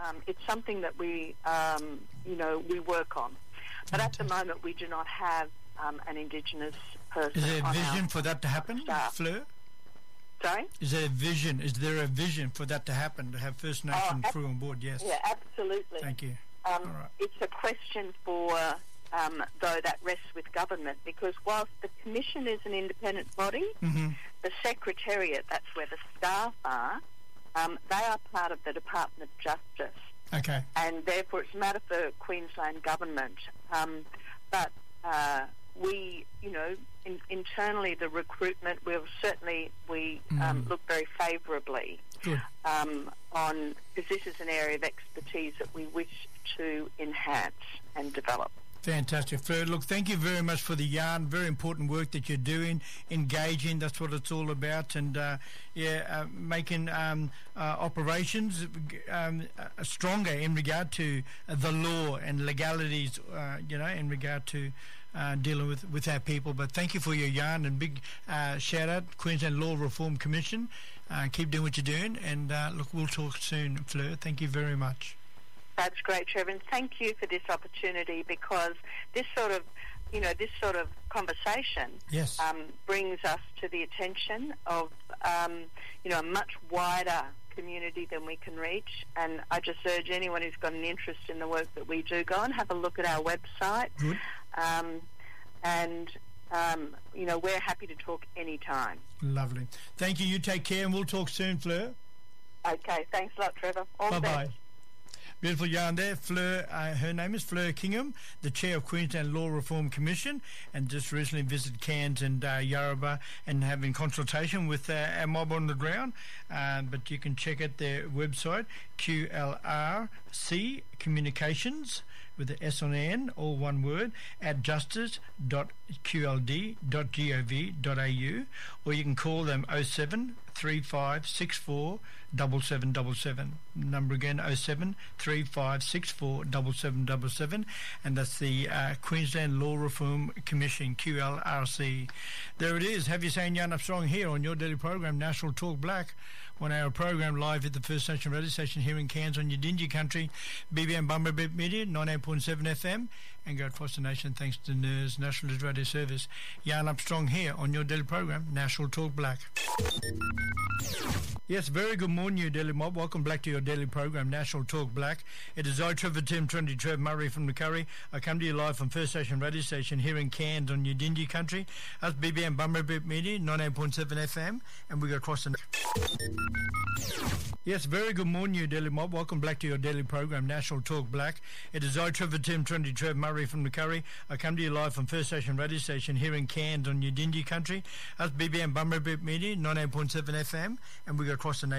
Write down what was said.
it's something that we work on. But at the moment, we do not have an Indigenous person. Is there a vision for that to happen, Fleur? Sorry? Is there a vision for that to happen, to have First Nation crew on board? Yes. Yeah, absolutely. Thank you. Right. It's a question for, though, that rests with government, because whilst the Commission is an independent body, the Secretariat, that's where the staff are, they are part of the Department of Justice. Okay. And therefore it's a matter for Queensland Government. But we, internally the recruitment, we look very favourably on, because this is an area of expertise that we wish to enhance and develop. Fantastic, Fleur. Look, thank you very much for the yarn. Very important work that you're doing, engaging. That's what it's all about, and making operations stronger in regard to the law and legalities. In regard to dealing with our people. But thank you for your yarn, and big shout out Queensland Law Reform Commission. Keep doing what you're doing, and look, we'll talk soon, Fleur. Thank you very much. That's great, Trevor, and thank you for this opportunity, because this sort of conversation brings us to the attention of a much wider community than we can reach. And I just urge anyone who's got an interest in the work that we do, go and have a look at our website. Good. We're happy to talk anytime. Lovely. Thank you. You take care, and we'll talk soon, Fleur. Okay. Thanks a lot, Trevor. All the best. Bye-bye. Beautiful yarn there. Fleur, her name is Fleur Kingham, the chair of Queensland Law Reform Commission, and just recently visited Cairns and Yarrabah and having consultation with our mob on the ground. But you can check out their website, QLRC Communications, with the S on the end, all one word, at justice.qld.gov.au, or you can call them 07 3564 7777. Number again, 07 3564 7777, and that's the Queensland Law Reform Commission, QLRC. There it is. Have you saying Yarn Up Strong here on your daily program, National Talk Black, 1 hour program live at the First Nation radio station here in Cairns on Yidinji country, BBM Bumblebee Media, 98.7 FM, and Great Foster Nation, thanks to NERS, National Radio Service. Yarn Up Strong here on your daily program, National Talk Black. Yes, very good morning, you daily mob. Welcome back to your daily program, National Talk Black. It is I, Trevor Tim, Trinity Trev Murray from the Curry. I come to you live from First Station Radio Station here in Cairns on Yidinji country. That's BBM Bumblebee Media, 98.7 FM, and we go across the... Yes, very good morning, you daily mob. Welcome back to your daily program, National Talk Black. It is I, Trevor Tim, Trinity Trev Murray from the Curry. I come to you live from First Station Radio Station here in Cairns on Yidinji country. That's BBM Bumblebee Media, 98.7 FM, and we go across the